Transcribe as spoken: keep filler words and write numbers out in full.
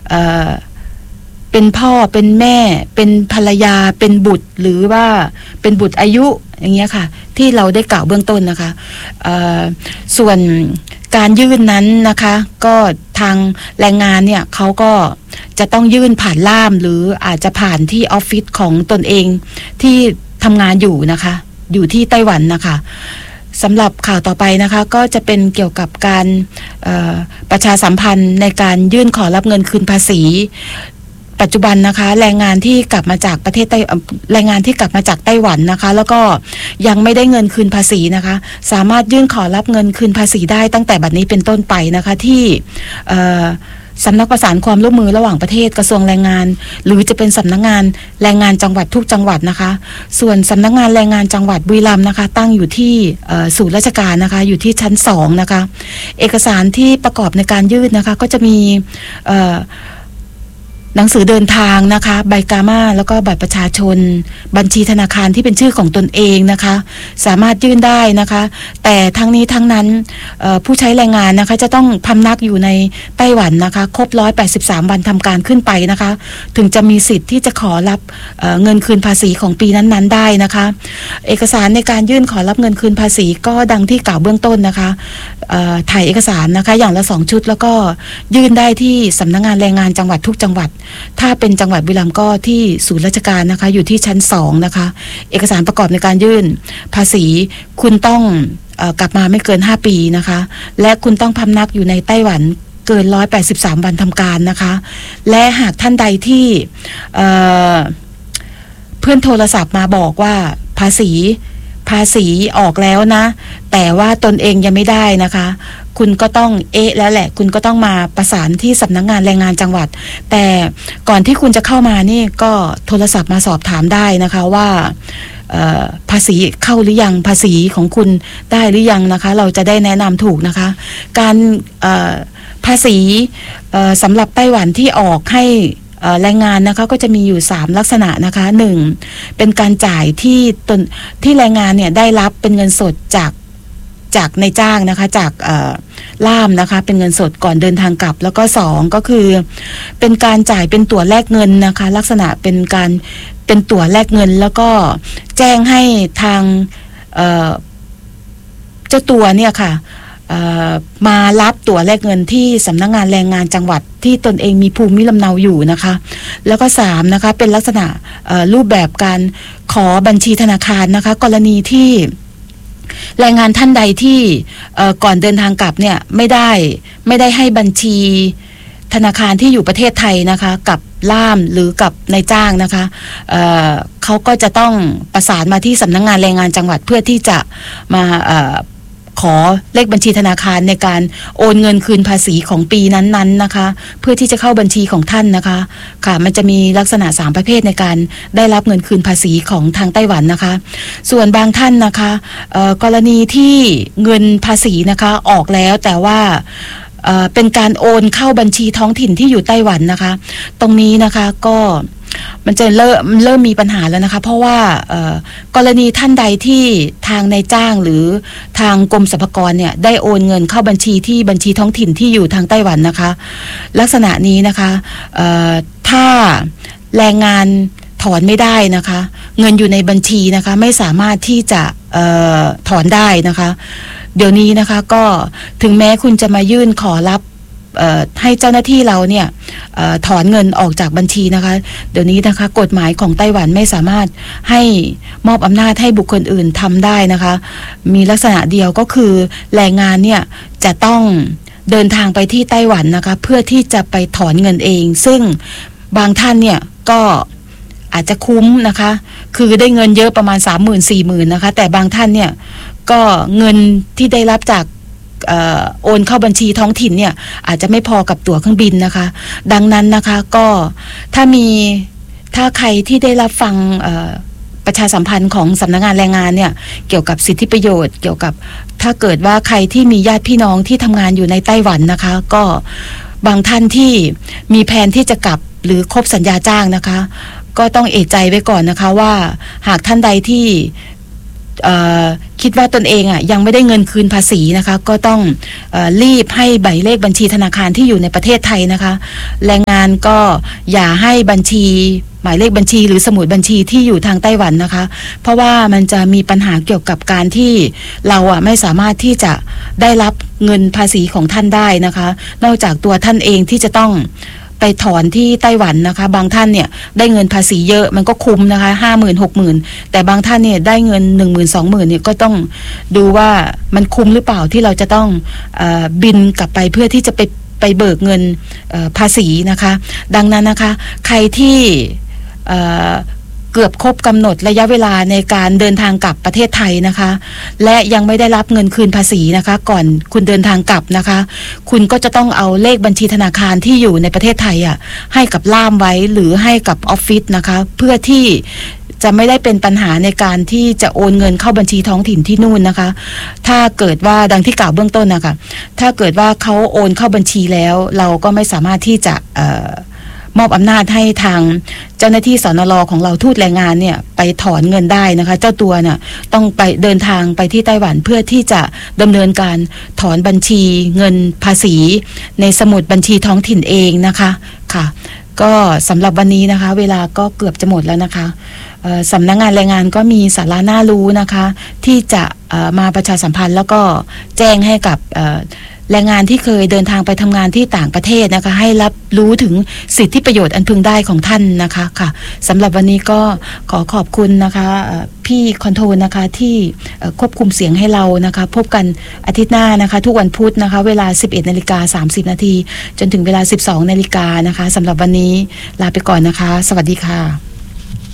เอ่อเป็นพ่อเป็นแม่เป็นภรรยาเป็นบุตรหรือว่าเป็นบุตรอายุอย่างเงี้ยค่ะที่เราได้กล่าวเบื้องต้นนะคะเอ่อส่วนการยื่นนั้นนะคะก็ทางแรงงานเนี่ยเขาก็จะต้องยื่นผ่านล่ามหรืออาจจะผ่านที่ออฟฟิศของตนเองที่ทำงานอยู่นะคะอยู่ที่ไต้หวันนะคะสำหรับข่าวต่อไปนะคะก็จะเป็นเกี่ยวกับการประชาสัมพันธ์ในการยื่นขอรับเงินคืนภาษีปัจจุบันนะคะแรงงานที่กลับมาจากประเทศไต้แรงงานที่กลับมาจากไต้หวันนะคะแล้วก็ยังไม่ได้เงินคืนภาษีนะคะสามารถยื่นขอรับเงินคืนภาษีได้ตั้งแต่บัดนี้เป็นต้นไปนะคะที่สำนักประสานความร่วมมือระหว่างประเทศกระทรวงแรงงานหรือจะเป็นสำนักงานแรงงานจังหวัดทุกจังหวัดนะคะส่วนสำนักงานแรงงานจังหวัดบุรีรัมย์นะคะตั้งอยู่ที่ศูนย์ราชการนะคะอยู่ที่ชั้นสองนะคะเอกสารที่ประกอบในการยื่นนะคะก็จะมีหนังสือเดินทางนะคะใบกาม่าแล้วก็บัตรประชาชนบัญชีธนาคารที่เป็นชื่อของตนเองนะคะสามารถยื่นได้นะคะแต่ทั้งนี้ทั้งนั้นผู้ใช้แรงงานนะคะจะต้องพำนักอยู่ในไต้หวันนะคะครบหนึ่งร้อยแปดสิบสามวันทำการขึ้นไปนะคะถึงจะมีสิทธิ์ที่จะขอรับเอ่อเงินคืนภาษีของปีนั้นๆได้นะคะเอกสารในการยื่นขอรับเงินคืนภาษีก็ดังที่กล่าวเบื้องต้นนะคะถ่ายเอกสารนะคะอย่างละสองชุดแล้วก็ยื่นได้ที่สำนักงานแรงงานจังหวัดทุกจังหวัดถ้าเป็นจังหวัดบุรีรัมย์ก็ที่ศูนย์ราชการนะคะอยู่ที่ชั้นสองนะคะเอกสารประกอบในการยื่นภาษีคุณต้องเอ่อกลับมาไม่เกินห้าปีนะคะและคุณต้องพำนักอยู่ในไต้หวันเกินหนึ่งร้อยแปดสิบสามวันทำการนะคะและหากท่านใดที่เอ่อเพื่อนโทรศัพท์มาบอกว่าภาษีภาษีออกแล้วนะแต่ว่าตนเองยังไม่ได้นะคะคุณก็ต้องเอ๊ะแล้วแหละคุณก็ต้องมาประสานที่สำนักงานแรงงานจังหวัดแต่ก่อนที่คุณจะเข้ามานี่ก็โทรศัพท์มาสอบถามได้นะคะว่าภาษีเข้าหรือยังภาษีของคุณได้หรือยังนะคะเราจะได้แนะนำถูกนะคะการภาษีสำหรับไต้หวันที่ออกให้แรงงานนะคะก็จะมีอยู่สามลักษณะนะคะหนึ่งเป็นการจ่ายที่ตนที่แรงงานเนี่ยได้รับเป็นเงินสดจากจากในจ้างนะคะจากล่ามนะคะเป็นเงินสดก่อนเดินทางกลับแล้วก็สองก็คือเป็นการจ่ายเป็นตั๋วแลกเงินนะคะลักษณะเป็นการเป็นตั๋วแลกเงินแล้วก็แจ้งให้ทางเจ้าตัวเนี่ยค่ะมารับตั๋วแลกเงินที่สำนักงานแรงงานจังหวัดที่ตนเองมีภูมิลำเนาอยู่นะคะแล้วก็สามนะคะเป็นลักษณะรูปแบบการขอบัญชีธนาคารนะคะกรณีที่แรงงานท่านใดที่ก่อนเดินทางกลับเนี่ยไม่ได้ไม่ได้ให้บัญชีธนาคารที่อยู่ประเทศไทยนะคะกับล่ามหรือกับนายจ้างนะคะ เอ่อ เขาก็จะต้องประสานมาที่สำนักงานแรงงานจังหวัดเพื่อที่จะมาขอเลขบัญชีธนาคารในการโอนเงินคืนภาษีของปีนั้นๆนะคะเพื่อที่จะเข้าบัญชีของท่านนะคะค่ะมันจะมีลักษณะสามประเภทในการได้รับเงินคืนภาษีของทางไต้หวันนะคะส่วนบางท่านนะคะกรณีที่เงินภาษีนะคะออกแล้วแต่ว่าเป็นการโอนเข้าบัญชีท้องถิ่นที่อยู่ไต้หวันนะคะตรงนี้นะคะก็มันจะเริ่มเริ่มมีปัญหาแล้วนะคะเพราะว่ากรณีท่านใดที่ทางนายจ้างหรือทางกรมสรรพากรเนี่ยได้โอนเงินเข้าบัญชีที่บัญชีท้องถิ่นที่อยู่ทางไต้หวันนะคะลักษณะนี้นะคะถ้าแรงงานถอนไม่ได้นะคะเงินอยู่ในบัญชีนะคะไม่สามารถที่จะถอนได้นะคะเดี๋ยวนี้นะคะก็ถึงแม้คุณจะมายื่นขอรับให้เจ้าหน้าที่เราเนี่ยถอนเงินออกจากบัญชีนะคะเดี๋ยวนี้นะคะกฎหมายของไต้หวันไม่สามารถให้มอบอำนาจให้บุคคลอื่นทำได้นะคะมีลักษณะเดียวก็คือแรงงานเนี่ยจะต้องเดินทางไปที่ไต้หวันนะคะเพื่อที่จะไปถอนเงินเองซึ่งบางท่านเนี่ยก็อาจจะคุ้มนะคะคือได้เงินเยอะประมาณ สามหมื่น สี่หมื่น นะคะแต่บางท่านเนี่ยก็เงินที่ได้รับจากโอนเข้าบัญชีท้องถิ่นเนี่ยอาจจะไม่พอกับตั๋วเครื่องบินนะคะดังนั้นนะคะก็ถ้ามีถ้าใครที่ได้รับฟังประชาสัมพันธ์ของสำนักงานแรงงานเนี่ยเกี่ยวกับสิทธิประโยชน์เกี่ยวกับถ้าเกิดว่าใครที่มีญาติพี่น้องที่ทำงานอยู่ในไต้หวันนะคะก็บางท่านที่มีแผนที่จะกลับหรือครบสัญญาจ้างนะคะก็ต้องเอะใจไว้ก่อนนะคะว่าหากท่านใดที่คิดว่าตนเองอ่ะยังไม่ได้เงินคืนภาษีนะคะก็ต้องเอ่อรีบให้ใบเลขบัญชีธนาคารที่อยู่ในประเทศไทยนะคะแรงงานก็อย่าให้บัญชีหมายเลขบัญชีหรือสมุดบัญชีที่อยู่ทางไต้หวันนะคะเพราะว่ามันจะมีปัญหาเกี่ยวกับการที่เราอ่ะไม่สามารถที่จะได้รับเงินภาษีของท่านได้นะคะนอกจากตัวท่านเองที่จะต้องไปถอนที่ไต้หวันนะคะบางท่านเนี่ยได้เงินภาษีเยอะมันก็คุ้มนะคะห้าหมื่นหกหมื่นแต่บางท่านเนี่ยได้เงินหนึ่งหมื่นสองหมื่นเนี่ยก็ต้องดูว่ามันคุ้มหรือเปล่าที่เราจะต้องเอ่อบินกลับไปเพื่อที่จะไปไปเบิกเงินภาษีนะคะดังนั้นนะคะใครที่เอ่อเกือบครบกำหนดระยะเวลาในการเดินทางกลับประเทศไทยนะคะและยังไม่ได้รับเงินคืนภาษีนะคะก่อนคุณเดินทางกลับนะคะคุณก็จะต้องเอาเลขบัญชีธนาคารที่อยู่ในประเทศไทยอ่ะให้กับล่ามไว้หรือให้กับออฟฟิศนะคะเพื่อที่จะไม่ได้เป็นปัญหาในการที่จะโอนเงินเข้าบัญชีท้องถิ่นที่นู่นนะคะถ้าเกิดว่าดังที่กล่าวเบื้องต้นนะคะถ้าเกิดว่าเขาโอนเข้าบัญชีแล้วเราก็ไม่สามารถที่จะเอ่อมอบอำนาจให้ทางเจ้าหน้าที่สนรของเราทูตแรงงานเนี่ยไปถอนเงินได้นะคะเจ้าตัวเนี่ยต้องไปเดินทางไปที่ไต้หวันเพื่อที่จะดำเนินการถอนบัญชีเงินภาษีในสมุดบัญชีท้องถิ่นเองนะคะค่ะก็สำหรับวันนี้นะคะเวลาก็เกือบจะหมดแล้วนะคะสำนักงานแรงงานก็มีสาระน่ารู้นะคะที่จะมาประชาสัมพันธ์แล้วก็แจ้งให้กับแรงงานที่เคยเดินทางไปทำงานที่ต่างประเทศนะคะให้รับรู้ถึงสิทธิประโยชน์อันพึงได้ของท่านนะคะค่ะสำหรับวันนี้ก็ขอขอบคุณนะคะพี่คอนโทรลนะคะที่ควบคุมเสียงให้เรานะคะพบกันอาทิตย์หน้านะคะทุกวันพุธนะคะเวลา สิบเอ็ดนาฬิกาสามสิบนาทีจนถึงเวลา สิบสองนาฬิกานะคะสำหรับวันนี้ลาไปก่อนนะคะสวัสดีค่ะ